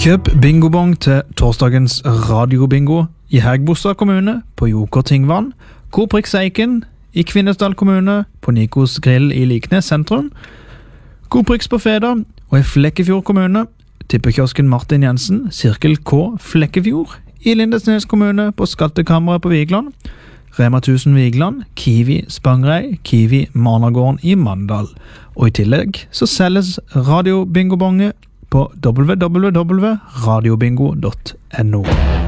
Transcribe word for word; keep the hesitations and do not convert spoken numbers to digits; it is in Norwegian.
Kjøp bingobong til torsdagens radiobingo i Hægebostad kommune på Joker Tingvann, Coop Rix Eiken i Kvinesdal kommune på Nikos Grill i Liknes sentrum, Coop Rix på Feda og i Flekkefjord kommune, tippekiosken Martin Jensen, Sirkel K Flekkefjord i Lindesnes kommune på Skattekammeret på Vigland, Rema tusen Vigland, Kiwi Spangrei, Kiwi Managården i Mandal. Og i tillegg så selges radiobingobonge på w w w punktum radiobingo punktum no.